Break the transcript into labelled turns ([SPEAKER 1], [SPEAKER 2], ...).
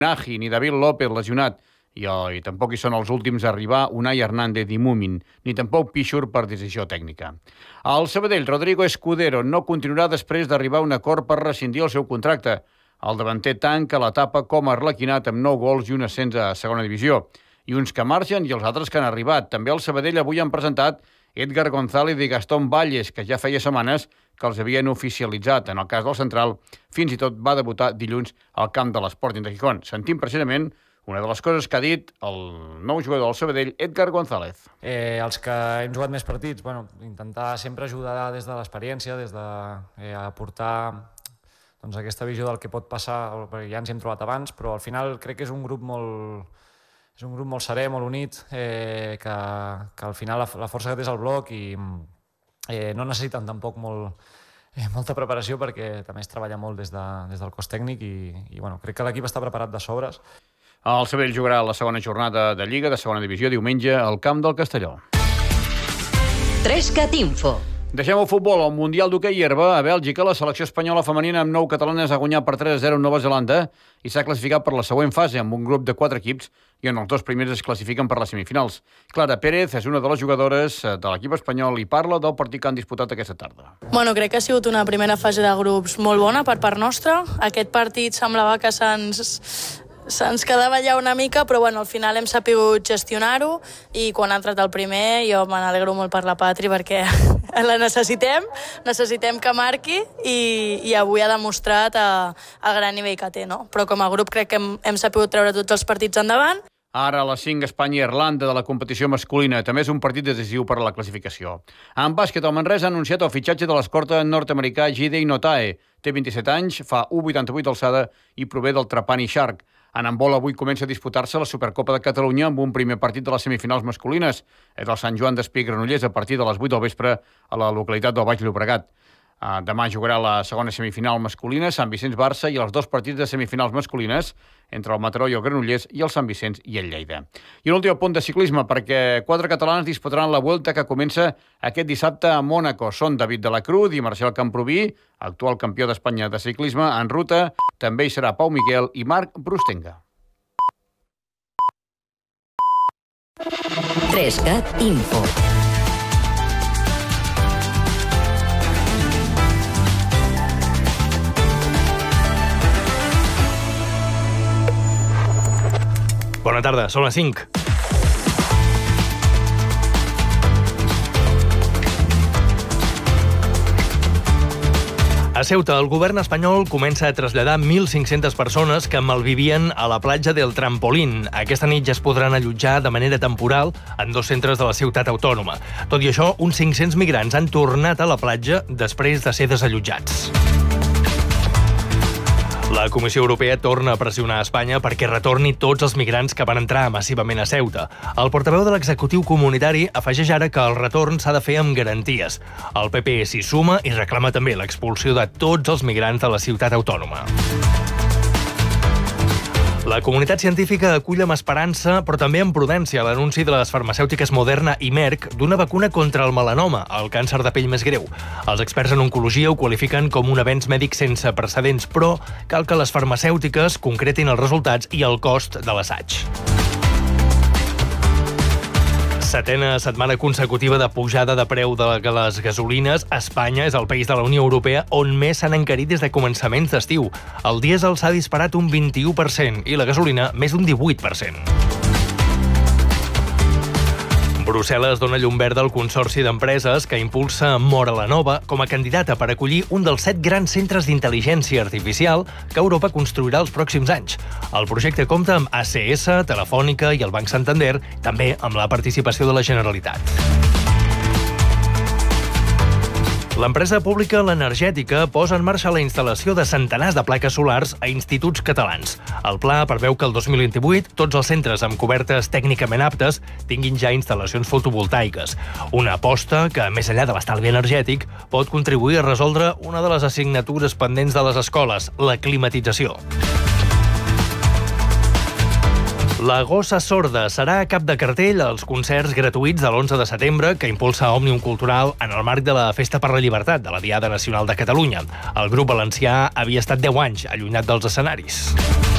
[SPEAKER 1] Nagy ni David López lesionat, i tampoc hi són els últims a arribar Unai Hernández i Mumin, ni tampoc Pichur per decisió tècnica. Al Sabadell, Rodrigo Escudero no continuarà després d'arribar a un acord per rescindir el seu contracte. El davanter tanca l'etapa com a arlequinat amb 9 gols i un ascens a segona divisió. I uns que marxen i els altres que han arribat. També al Sabadell avui han presentat Edgar González i Gastón Valles, que ja feia setmanes que els havien oficialitzat. En el cas del central, fins i tot va debutar dilluns al camp de l'Sporting de Gijón. Sentim precisament una de les coses que ha dit el nou jugador del Sabadell, Edgar González.
[SPEAKER 2] Els que hem jugat més partits, intentar sempre ajudar des de l'experiència, des d'aportar aquesta visió del que pot passar, perquè ja ens hi hem trobat abans, però al final crec que és un grup molt serè, molt unit, que al final la força que té és el bloc i no necessiten tampoc molta preparació, perquè també es treballa molt des del cos tècnic i crec que l'equip està preparat de sobres.
[SPEAKER 1] El Sabadell jugarà la segona jornada de Lliga de segona divisió diumenge al camp del Castelló.
[SPEAKER 3] 3cat Info.
[SPEAKER 1] Deixem el futbol. Al Mundial d'hoquei herba a Bèlgica, la selecció espanyola femenina amb 9 catalanes ha guanyat per 3-0 en Nova Zelanda i s'ha classificat per la següent fase amb un grup de 4 equips i on els 2 primers es classifiquen per les semifinals. Clara Pérez és una de les jugadores de l'equip espanyol i parla del partit que han disputat aquesta tarda.
[SPEAKER 4] Crec que ha sigut una primera fase de grups molt bona per part nostra. Aquest partit semblava que se'ns quedava allà una mica, però al final hem sapigut gestionar-ho i quan ha entrat el primer jo me n'alegro molt per la Patri perquè la necessitem que marqui i avui ha demostrat el gran nivell que té, no? Però com a grup crec que hem sapigut treure tots els partits endavant.
[SPEAKER 1] Ara a les 5, Espanya i Irlanda de la competició masculina. També és un partit decisiu per a la classificació. En bàsquet, el Manresa ha anunciat el fitxatge de l'escorta nord-americà J.D. Notae. Té 27 anys, fa 1,88 d'alçada i prové del Trapani Shark. En handbol avui comença a disputar-se la Supercopa de Catalunya amb un primer partit de les semifinals masculines. És el Sant Joan d'Espí Granollers a partir de les 8 del vespre a la localitat del Baix Llobregat. Demà jugarà la segona semifinal masculina, Sant Vicenç-Barça, i els 2 partits de semifinals masculines entre el Mataró i el Granollers i el Sant Vicenç i el Lleida. I un últim punt de ciclisme, perquè 4 catalanes disputaran la Vuelta que comença aquest dissabte a Mònaco. Són David de la Cruz i Marcel Camproví, actual campió d'Espanya de ciclisme en ruta. També hi serà Pau Miquel i Marc Brustenga.
[SPEAKER 3] 3cat Info.
[SPEAKER 5] Bona tarda, són les 5. A Ceuta, el govern espanyol comença a traslladar 1.500 persones que malvivien a la platja del Trampolín. Aquesta nit ja es podran allotjar de manera temporal en 2 centres de la ciutat autònoma. Tot i això, uns 500 migrants han tornat a la platja després de ser desallotjats. La Comissió Europea torna a pressionar a Espanya perquè retorni tots els migrants que van entrar massivament a Ceuta. El portaveu de l'executiu comunitari afegeix ara que el retorn s'ha de fer amb garanties. El PP s'hi suma i reclama també l'expulsió de tots els migrants de la ciutat autònoma. La comunitat científica acull amb esperança, però també amb prudència, l'anunci de les farmacèutiques Moderna i Merck d'una vacuna contra el melanoma, el càncer de pell més greu. Els experts en oncologia ho qualifiquen com un avenç mèdic sense precedents, però cal que les farmacèutiques concretin els resultats i el cost de l'assaig. 7a setmana consecutiva de pujada de preu de les gasolines. Espanya és el país de la Unió Europea on més s'han encarit des de començaments d'estiu. El dièsel s'ha disparat un 21% i la gasolina més d'un 18%. Brussel·les dona llum verda al consorci d'empreses que impulsa Móra la Nova com a candidata per acollir un dels 7 grans centres d'intel·ligència artificial que Europa construirà els pròxims anys. El projecte compta amb ACS, Telefònica i el Banc Santander, també amb la participació de la Generalitat. L'empresa pública L'Energètica posa en marxa la instal·lació de centenars de plaques solars a instituts catalans. El pla preveu que el 2028 tots els centres amb cobertes tècnicament aptes tinguin ja instal·lacions fotovoltaiques. Una aposta que, més enllà de l'estalvi energètic, pot contribuir a resoldre una de les assignatures pendents de les escoles, la climatització. La Gossa Sorda serà cap de cartell als concerts gratuïts de l'11 de setembre que impulsa Òmnium Cultural en el marc de la Festa per la Llibertat de la Diada Nacional de Catalunya. El grup valencià havia estat 10 anys allunyat dels escenaris.